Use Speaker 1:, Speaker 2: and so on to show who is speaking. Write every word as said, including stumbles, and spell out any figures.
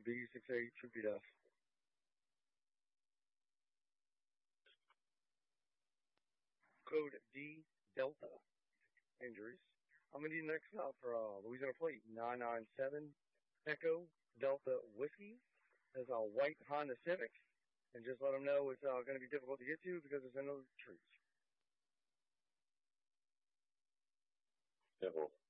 Speaker 1: B six eight Troopy Duff. Code D Delta. Injuries. I'm going to need next stop for uh, Louisiana Plate nine nine seven Echo Delta Whiskey. That's a white Honda Civic. And just let them know it's uh, going to be difficult to get to because it's in the trees.
Speaker 2: Simple.